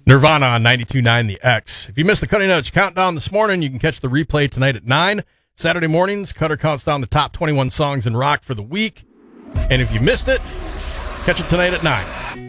Nirvana on 92.9 The X. If you missed the Cutting Edge Countdown this morning, you can catch the replay tonight at 9. Saturday mornings, Cutter counts down the top 21 songs in rock for the week. And if you missed it, catch it tonight at 9.